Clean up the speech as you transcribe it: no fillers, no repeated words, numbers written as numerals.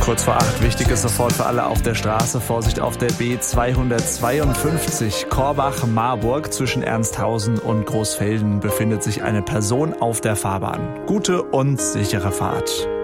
Kurz vor 8, wichtig ist sofort für alle auf der Straße. Vorsicht auf der B252 Korbach-Marburg. Zwischen Ernsthausen und Großfelden befindet sich eine Person auf der Fahrbahn. Gute und sichere Fahrt.